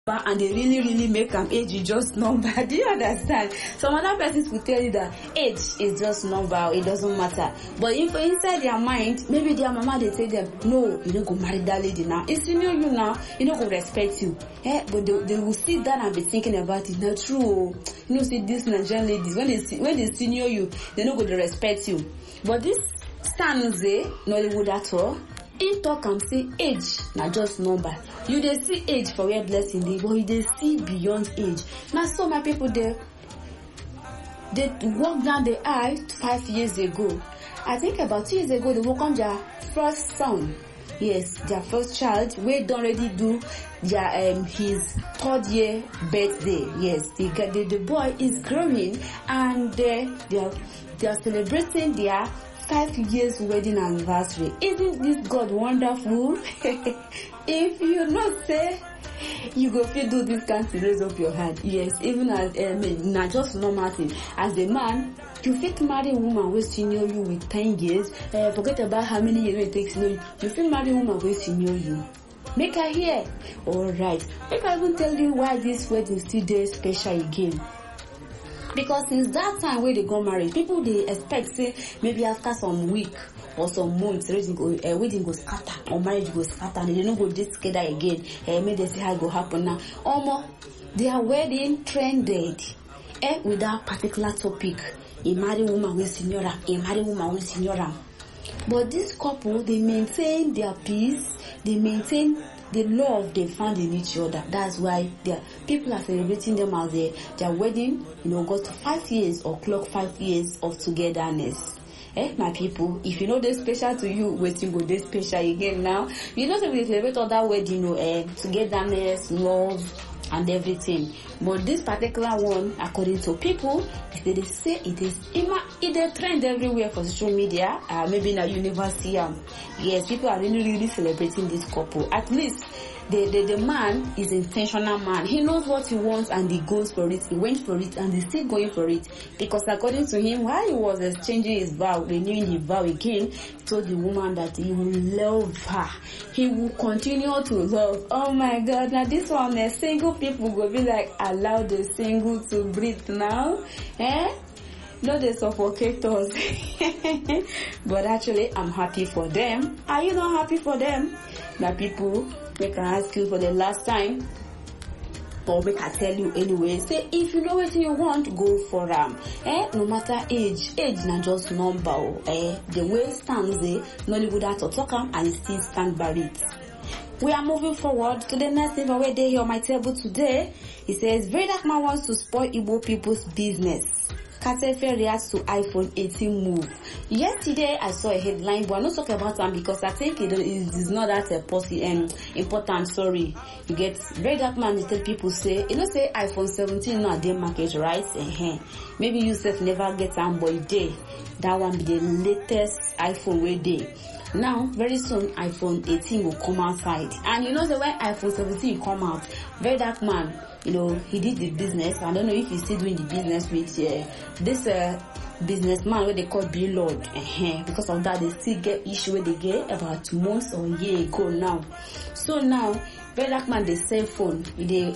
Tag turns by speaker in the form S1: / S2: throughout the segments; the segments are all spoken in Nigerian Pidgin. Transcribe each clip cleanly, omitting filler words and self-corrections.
S1: and they really make am age is just number. Do you understand? Some other persons will tell you that age is just number, it doesn't matter. But if inside their mind, maybe their mama they tell them, no, you don't go marry that lady now. It's senior you now, you don't go respect you. But they will sit down and be thinking about it. Not true. You know, see these Nigerian ladies, when they senior you, they don't go to respect you. But this stands there, Nollywood at all. In talk and say age na just number. You dey see age for where blessing dey, but you dey see beyond age. Now so my people they walk down the aisle 5 years ago. I think about 2 years ago they welcomed their first son. Yes, their first child. We don't already do their his 3rd year birthday. Yes, the boy is growing and they are celebrating their 5 years wedding anniversary. Isn't this God wonderful? If you not say, you go feel do this kind to raise up your hand. Yes, even as not just normal thing. As a man, you fit marry a woman who senior you with 10 years. Forget about how many years it takes to know you. You fit marry a woman who senior you. Make her hear. Alright. Make I even tell you why this wedding still there special again. Because since that time where they got married, people they expect say maybe after some week or some months wedding go scatter or marriage go scatter and they don't go this together again. Maybe they see how it go happen now. Their wedding trended with that particular topic. A married woman with senior, a married woman with senior. But this couple, they maintain their peace, they maintain the love they found in each other. That's why people are celebrating them as their wedding, got to 5 years or clock 5 years of togetherness. My people, if you know this special to you, waiting go this special again now. You know that we celebrate other wedding, togetherness, love, and everything. But this particular one, according to people, they say it is a trend everywhere for social media. Maybe now you never see them. Yes, people are really celebrating this couple. At least the man is intentional man. He knows what he wants and he goes for it. He went for it and he's still going for it. Because according to him, while he was exchanging his vow, renewing his vow again, he told the woman that he will love her. He will continue to love. Oh my God, now this one, the single people will be like, allow the single to breathe now. No, they suffocate us. But actually, I'm happy for them. Are you not happy for them? Now people, make I ask you for the last time, or make I tell you anyway. Say if you know what you want, go for them. No matter age not just number. The way it stands there, Nollywood has to talk and still stand by it. We are moving forward to the next thing where they here on my table today. It says Very Dark Man wants to spoil Igbo people's business. Katefe reacts to iPhone 18 move. Yesterday, I saw a headline, but I'm not talking about them because I think it is not that important. Sorry, you get Very Dark Man. You tell people say, say iPhone 17 not their market, right? Maybe you self never get them, but day that one be the latest iPhone way day. Now, very soon, iPhone 18 will come outside, and so when iPhone 17 come out, Very Dark Man, he did the business. I don't know if he's still doing the business with this businessman where they call Bill Lord. Because of that, they still get issue where they get about months or a year ago now. So now, Very Dark Man, they sell phone. They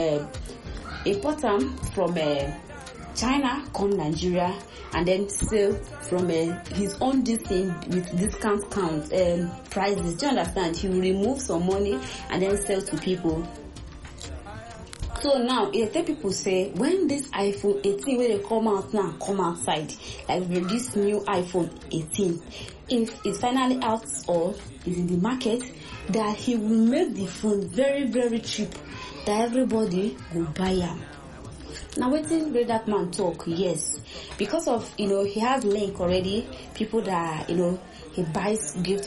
S1: import them from China, come Nigeria, and then sell from his own thing with discount prices. Do you understand? He will remove some money and then sell to people. So now, if people say, when this iPhone 18, when they come out now, come outside, like with this new iPhone 18, if it's finally out or is in the market, that he will make the phone very cheap, that everybody will buy them. Now, waiting Very Dark Man talk, yes, because of he has link already. People that he buys gifts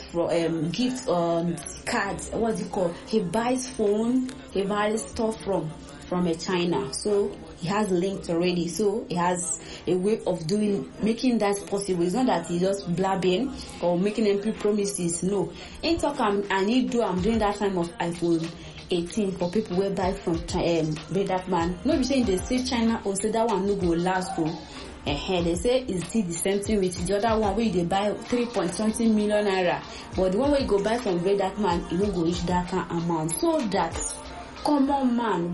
S1: on cards. What's it called? He buys phone. He buys stuff from China. So he has linked already. So he has a way of making that possible. It's not that he just blabbing or making empty promises. No, in talk and he do. I'm doing that time of iPhone 18 for people who buy from Very Dark Man. No be saying they say China or say that one no go last for. They say it's still the same thing with the other one where they buy 3.something million naira. But the one where you go buy from Very Dark Man, it will go reach that kind amount. So that common man